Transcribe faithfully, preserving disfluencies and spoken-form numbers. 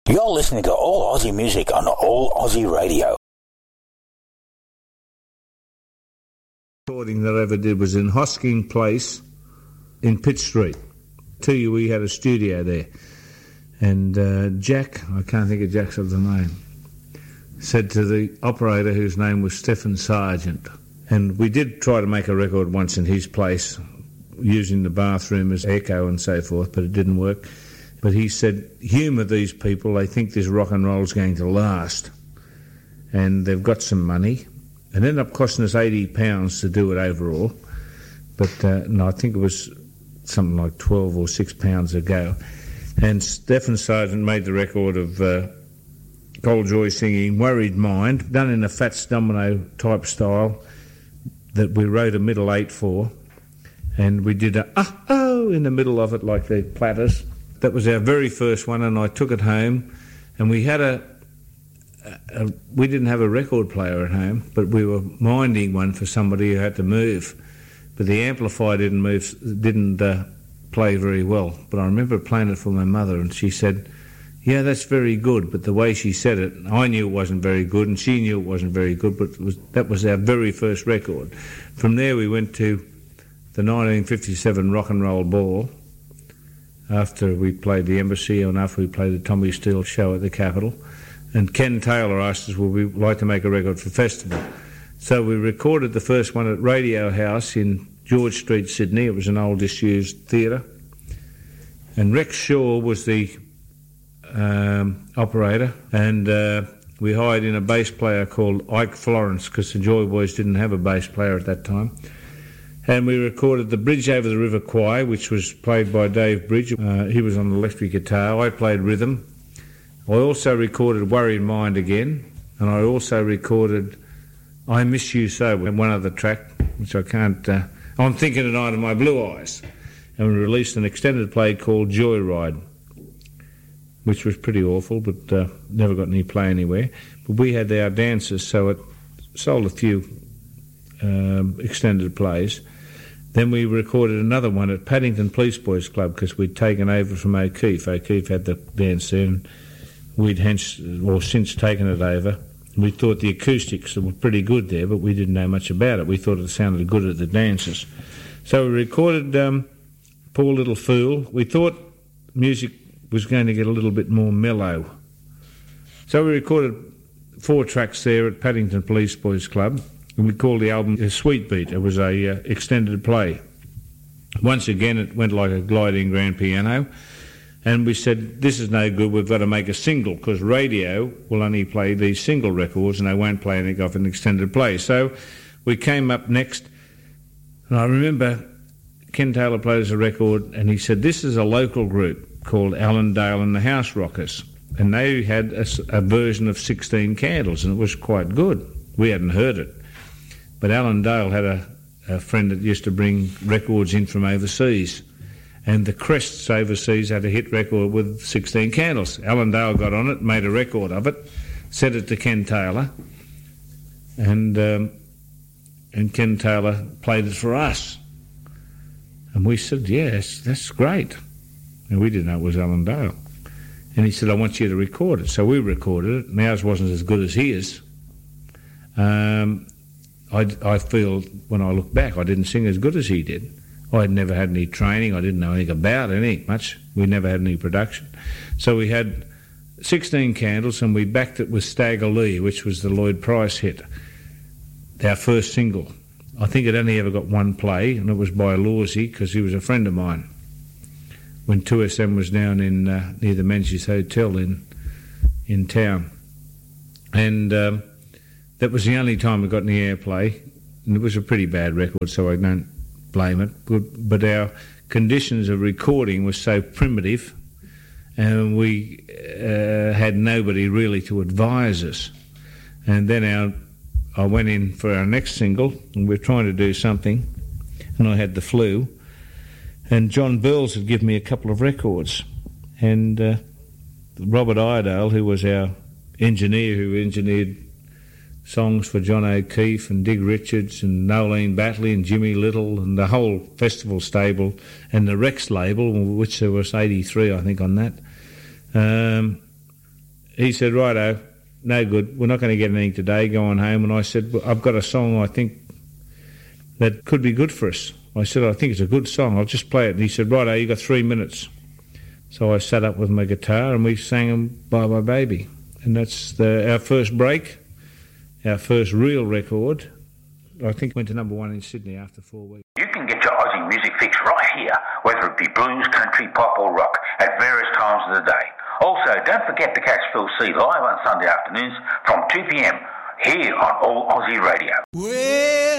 You're listening to All Aussie Music on All Aussie Radio. The recording that I ever did was in Hosking Place in Pitt Street. Tell you, we had a studio there. And uh, Jack, I can't think of Jack's other name, said to the operator, whose name was Stephen Sargent, and we did try to make a record once in his place, using the bathroom as echo and so forth, but it didn't work. But he said, humour these people, they think this rock and roll is going to last. And they've got some money. It ended up costing us eighty pounds to do it overall. But uh, no, I think it was something like twelve or six pounds a go. And Stephen Sargent made the record of uh, Cold Joy singing Worried Mind, done in a Fats Domino type style that we wrote a middle eight for. And we did a ah-oh in the middle of it like the Platters. That was our very first one, and I took it home. And we had a, a, a we didn't have a record player at home, but we were minding one for somebody who had to move. But the amplifier didn't move, didn't uh, play very well. But I remember playing it for my mother, and she said, yeah, that's very good. But the way she said it, I knew it wasn't very good, and she knew it wasn't very good, but it was, that was our very first record. From there we went to the nineteen fifty-seven Rock and Roll Ball, after we played the Embassy and after we played the Tommy Steele show at the Capitol. And Ken Taylor asked us, would we like to make a record for festival? So we recorded the first one at Radio House in George Street, Sydney. It was an old disused theatre. And Rex Shaw was the um, operator, and uh, we hired in a bass player called Ike Florence, because the Joy Boys didn't have a bass player at that time. And we recorded the Bridge Over the River Choir, which was played by Dave Bridge. Uh, he was on electric guitar. I played rhythm. I also recorded Worried Mind again, and I also recorded I Miss You So, and one other track, which I can't... Uh, I'm Thinking Tonight of My Blue Eyes. And we released an extended play called Joyride, which was pretty awful, but uh, never got any play anywhere. But we had our dancers, so it sold a few um, extended plays. Then we recorded another one at Paddington Police Boys Club, because we'd taken over from O'Keefe. O'Keefe had the dance there, and we'd hence, or since taken it over. We thought the acoustics were pretty good there, but we didn't know much about it. We thought it sounded good at the dances. So we recorded um, Poor Little Fool. We thought music was going to get a little bit more mellow. So we recorded four tracks there at Paddington Police Boys Club, and we called the album a Sweet Beat. It was a uh, extended play. Once again, it went like a gliding grand piano, and we said, this is no good, we've got to make a single, because radio will only play these single records and they won't play anything off an extended play. So we came up next, and I remember Ken Taylor played us a record, and he said, this is a local group called Allendale and the House Rockers, and they had a, a version of sixteen Candles, and it was quite good. We hadn't heard it. But Allendale had a, a friend that used to bring records in from overseas, and the Crests overseas had a hit record with sixteen Candles. Allendale got on it, made a record of it, sent it to Ken Taylor, and um, and Ken Taylor played it for us. And we said, yes, that's great. And we didn't know it was Allendale. And he said, I want you to record it. So we recorded it, and ours wasn't as good as his. Um, I, I feel, when I look back, I didn't sing as good as he did. I had never had any training. I didn't know anything about any much. We never had any production. So we had sixteen Candles, and we backed it with Stagger Lee, which was the Lloyd Price hit, our first single. I think it only ever got one play, and it was by Lawsey, because he was a friend of mine, when two S M was down in uh, near the Menzies Hotel in in town. And um, that was the only time we got any airplay, and it was a pretty bad record, so I don't blame it. But, but our conditions of recording were so primitive, and we uh, had nobody really to advise us. And then our, I went in for our next single, and we were trying to do something, and I had the flu, and John Burles had given me a couple of records, and uh, Robert Iredale, who was our engineer, who engineered songs for John O'Keefe and Dig Richards and Nolene Batley and Jimmy Little and the whole festival stable, and the Rex label, which there was eighty-three, I think, on that. Um, he said, righto, no good, we're not going to get anything today, go on home. And I said, well, I've got a song I think that could be good for us. I said, I think it's a good song, I'll just play it. And he said, righto, you got three minutes. So I sat up with my guitar and we sang him Bye Bye Baby. And that's the, our first break, our first real record. I think went to number one in Sydney after four weeks. You can get your Aussie music fix right here, whether it be blues, country, pop or rock, at various times of the day. Also, don't forget to catch Phil C live on Sunday afternoons from two p.m. here on All Aussie Radio. Well,